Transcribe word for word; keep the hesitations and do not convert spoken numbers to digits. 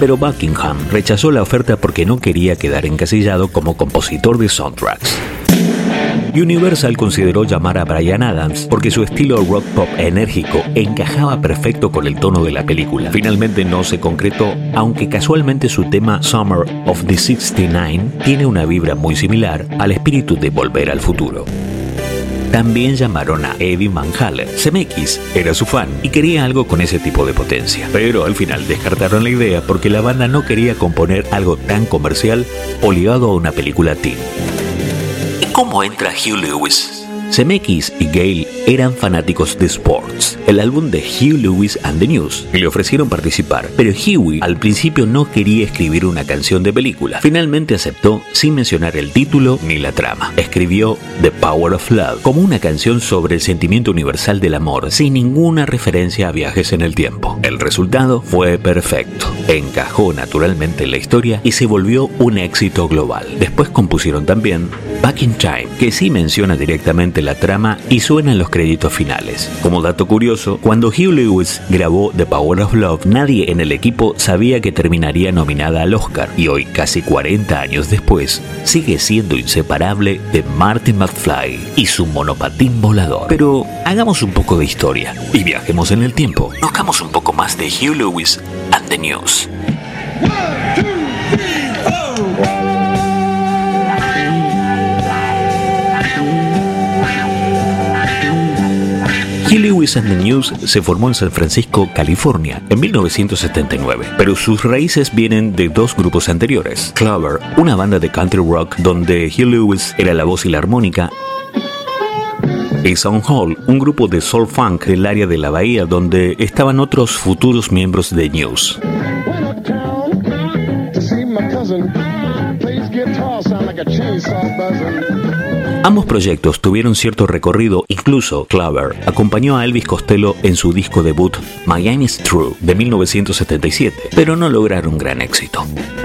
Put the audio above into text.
pero Buckingham rechazó la oferta porque no quería quedar encasillado como compositor de soundtracks. Universal consideró llamar a Bryan Adams porque su estilo rock pop enérgico encajaba perfecto con el tono de la película. Finalmente no se concretó, aunque casualmente su tema Summer of the sesenta y nueve tiene una vibra muy similar al espíritu de Volver al Futuro. También llamaron a Eddie Van Halen. Zemeckis era su fan y quería algo con ese tipo de potencia, pero al final descartaron la idea porque la banda no quería componer algo tan comercial o ligado a una película teen. ¿Cómo entra Hugh Lewis? Zemeckis y Gale eran fanáticos de Sports, el álbum de Hugh Lewis and the News, y le ofrecieron participar, pero Huey al principio no quería escribir una canción de película. Finalmente aceptó sin mencionar el título ni la trama. Escribió The Power of Love como una canción sobre el sentimiento universal del amor, sin ninguna referencia a viajes en el tiempo. El resultado fue perfecto. Encajó naturalmente en la historia y se volvió un éxito global. Después compusieron también Back in Time, que sí menciona directamente la trama y suena en los créditos finales. Como dato curioso, cuando Hugh Lewis grabó The Power of Love, nadie en el equipo sabía que terminaría nominada al Oscar, y hoy, casi cuarenta años después, sigue siendo inseparable de Marty McFly y su monopatín volador. Pero hagamos un poco de historia y viajemos en el tiempo. Conozcamos un poco más de Hugh Lewis and the News. One, two, three, four. Hugh Lewis and the News se formó en San Francisco, California, en mil novecientos setenta y nueve, pero sus raíces vienen de dos grupos anteriores. Clover, una banda de country rock donde Hugh Lewis era la voz y la armónica, y Sound Hall, un grupo de soul funk del área de la Bahía donde estaban otros futuros miembros de News. Ambos proyectos tuvieron cierto recorrido, incluso Clover acompañó a Elvis Costello en su disco debut Miami's True de mil novecientos setenta y siete, pero no lograron gran éxito.